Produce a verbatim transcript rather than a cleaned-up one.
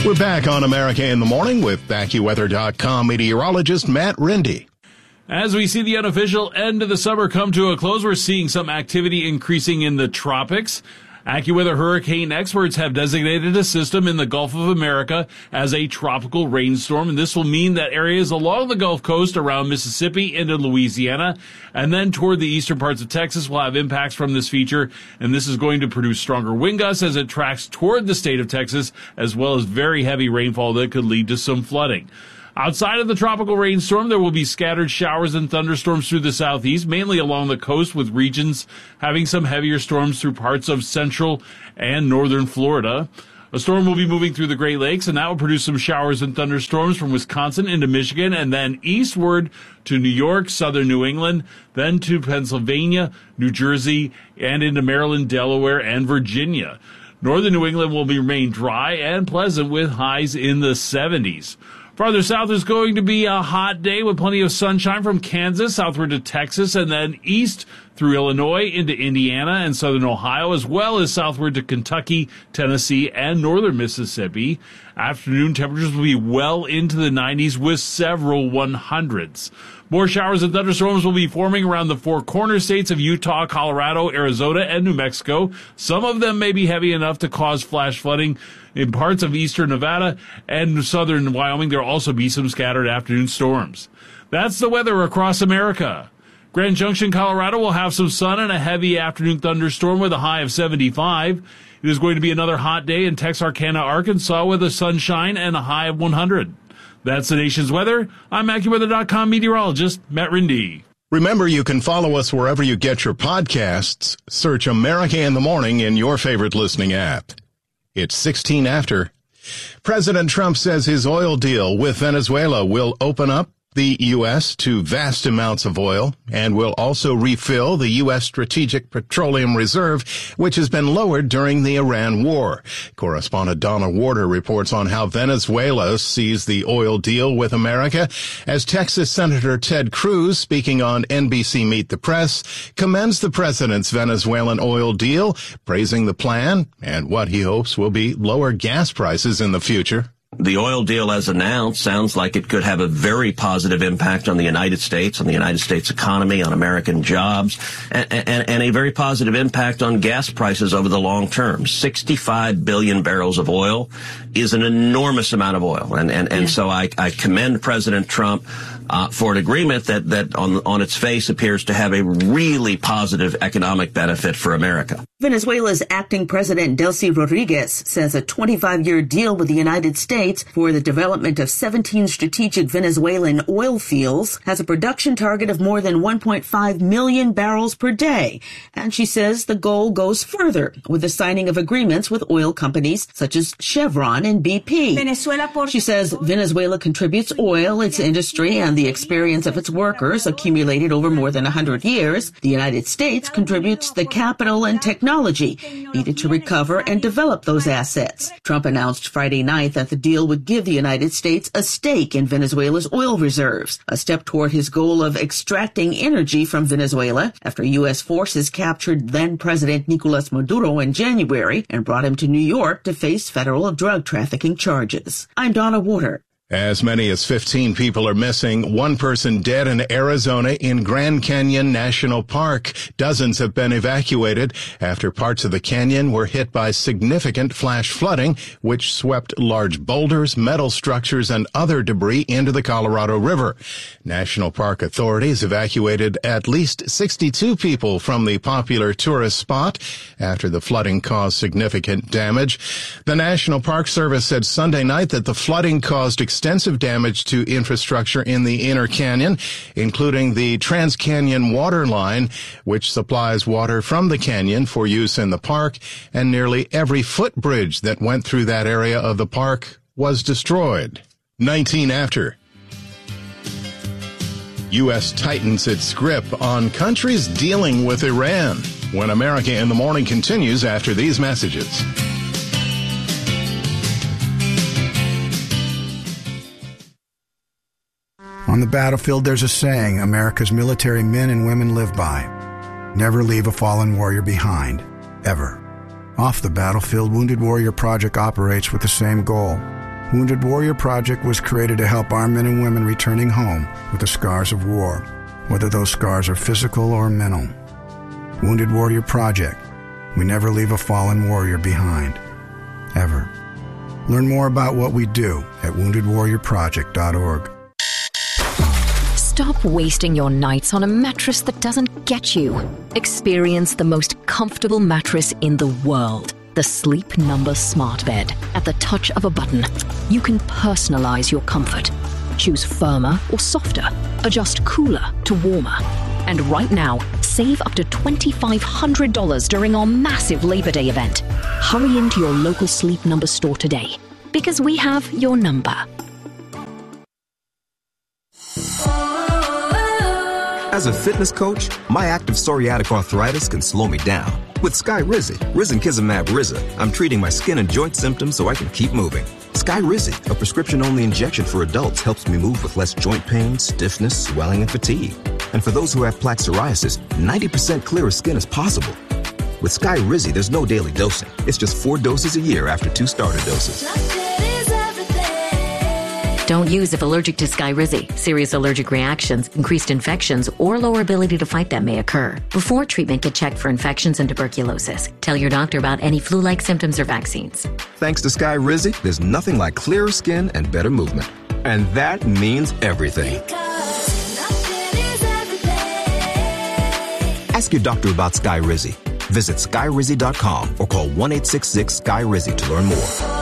We're back on America in the Morning with AccuWeather dot com meteorologist Matt Rindy. As we see the unofficial end of the summer come to a close, we're seeing some activity increasing in the tropics. AccuWeather hurricane experts have designated a system in the Gulf of America as a tropical rainstorm, and this will mean that areas along the Gulf Coast around Mississippi into Louisiana and then toward the eastern parts of Texas will have impacts from this feature, and this is going to produce stronger wind gusts as it tracks toward the state of Texas, as well as very heavy rainfall that could lead to some flooding. Outside of the tropical rainstorm, there will be scattered showers and thunderstorms through the southeast, mainly along the coast, with regions having some heavier storms through parts of central and northern Florida. A storm will be moving through the Great Lakes, and that will produce some showers and thunderstorms from Wisconsin into Michigan, and then eastward to New York, southern New England, then to Pennsylvania, New Jersey, and into Maryland, Delaware, and Virginia. Northern New England will remain dry and pleasant with highs in the seventies. Farther south is going to be a hot day with plenty of sunshine from Kansas southward to Texas, and then east through Illinois into Indiana and southern Ohio, as well as southward to Kentucky, Tennessee, and northern Mississippi. Afternoon temperatures will be well into the nineties with several hundreds. More showers and thunderstorms will be forming around the four corner states of Utah, Colorado, Arizona, and New Mexico. Some of them may be heavy enough to cause flash flooding in parts of eastern Nevada and southern Wyoming. There will also be some scattered afternoon storms. That's the weather across America. Grand Junction, Colorado will have some sun and a heavy afternoon thunderstorm with a high of seventy-five. It is going to be another hot day in Texarkana, Arkansas with a sunshine and a high of one hundred. That's the nation's weather. I'm AccuWeather dot com meteorologist Matt Rindy. Remember, you can follow us wherever you get your podcasts. Search America in the Morning in your favorite listening app. It's sixteen after. President Trump says his oil deal with Venezuela will open up the U S to vast amounts of oil and will also refill the U S Strategic Petroleum Reserve, which has been lowered during the Iran war. Correspondent Donna Warder reports on how Venezuela sees the oil deal with America as Texas Senator Ted Cruz, speaking on N B C Meet the Press, commends the president's Venezuelan oil deal, praising the plan and what he hopes will be lower gas prices in the future. The oil deal, as announced, sounds like it could have a very positive impact on the United States, on the United States economy, on American jobs, and, and, and a very positive impact on gas prices over the long term. sixty-five billion barrels of oil is an enormous amount of oil. And, and, and yeah. so I, I commend President Trump uh, for an agreement that, that on, on its face appears to have a really positive economic benefit for America. Venezuela's acting president, Delcy Rodriguez, says a twenty-five year deal with the United States for the development of seventeen strategic Venezuelan oil fields has a production target of more than one point five million barrels per day. And she says the goal goes further with the signing of agreements with oil companies such as Chevron and B P. She says Venezuela contributes oil, its industry, and the experience of its workers accumulated over more than one hundred years. The United States contributes the capital and technology needed to recover and develop those assets. Trump announced Friday night that the deal would give the United States a stake in Venezuela's oil reserves, a step toward his goal of extracting energy from Venezuela after U S forces captured then-President Nicolas Maduro in January and brought him to New York to face federal drug trafficking charges. I'm Donna Warder. As many as fifteen people are missing, one person dead in Arizona in Grand Canyon National Park. Dozens have been evacuated after parts of the canyon were hit by significant flash flooding, which swept large boulders, metal structures, and other debris into the Colorado River. National Park authorities evacuated at least sixty-two people from the popular tourist spot after the flooding caused significant damage. The National Park Service said Sunday night that the flooding caused extensive damage to infrastructure in the inner canyon, including the Trans-Canyon Water Line, which supplies water from the canyon for use in the park, and nearly every footbridge that went through that area of the park was destroyed. nineteen after. U S tightens its grip on countries dealing with Iran. When America in the Morning continues after these messages. On the battlefield, there's a saying America's military men and women live by. Never leave a fallen warrior behind, ever. Off the battlefield, Wounded Warrior Project operates with the same goal. Wounded Warrior Project was created to help our men and women returning home with the scars of war, whether those scars are physical or mental. Wounded Warrior Project. We never leave a fallen warrior behind. Ever. Learn more about what we do at wounded warrior project dot org. Stop wasting your nights on a mattress that doesn't get you. Experience the most comfortable mattress in the world. The Sleep Number Smart Bed. At the touch of a button, you can personalize your comfort. Choose firmer or softer. Adjust cooler to warmer. And right now, save up to two thousand five hundred dollars during our massive Labor Day event. Hurry into your local Sleep Number store today, because we have your number. As a fitness coach, my active psoriatic arthritis can slow me down. With Skyrizi, risankizumab Riza, I'm treating my skin and joint symptoms so I can keep moving. Skyrizi, a prescription-only injection for adults, helps me move with less joint pain, stiffness, swelling, and fatigue. And for those who have plaque psoriasis, ninety percent clearer skin is possible. With Skyrizi, there's no daily dosing. It's just four doses a year after two starter doses. Don't use if allergic to Skyrizi. Serious allergic reactions, increased infections, or lower ability to fight them may occur. Before treatment, get checked for infections and tuberculosis. Tell your doctor about any flu-like symptoms or vaccines. Thanks to Skyrizi, there's nothing like clearer skin and better movement. And that means everything. Ask your doctor about Skyrizi. Visit Skyrizi dot com or call one eight six six Skyrizi to learn more.